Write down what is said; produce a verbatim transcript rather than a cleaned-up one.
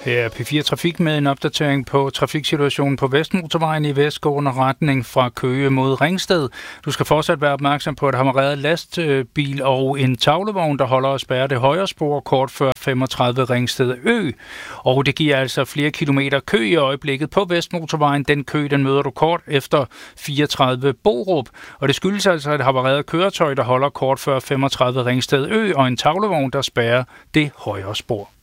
Her er P fire Trafik med en opdatering på trafiksituationen på Vestmotorvejen i vestgående retning fra Køge mod Ringsted. Du skal fortsat være opmærksom på et havareret lastbil og en tavlevogn, der holder og spærrer det højre spor kort før femogtredive Ringsted Ø. Og det giver altså flere kilometer kø i øjeblikket på Vestmotorvejen. Den kø, den møder du kort efter fireogtredive Borup. Og det skyldes altså et havareret køretøj, der holder kort før femogtredive Ringsted Ø og en tavlevogn, der spærrer det højre spor.